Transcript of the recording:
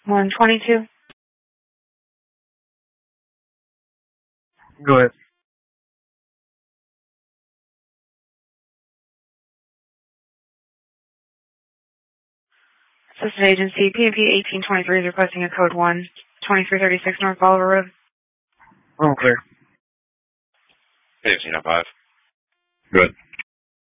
122. Go ahead. Assistant Agency, PMP 1823 is requesting a code 1, 2336 North Bolivar Road. Clear. 1505. Good.